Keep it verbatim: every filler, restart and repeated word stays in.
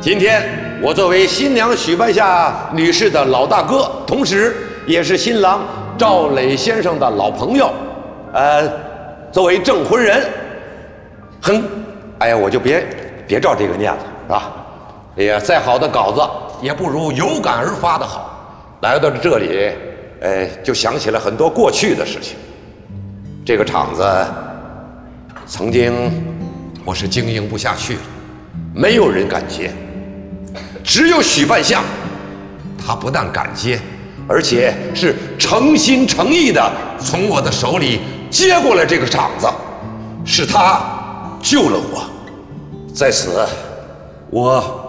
今天我作为新娘许半夏女士的老大哥，同时也是新郎赵磊先生的老朋友，呃，作为证婚人，很，哎呀，我就别别照这个念了，是吧？哎呀，再好的稿子也不如有感而发的好。来到这里，呃，就想起了很多过去的事情。这个场子曾经我是经营不下去了，没有人敢接，只有许半夏，他不但敢接，而且是诚心诚意的从我的手里接过了这个场子，是他救了我。在此，我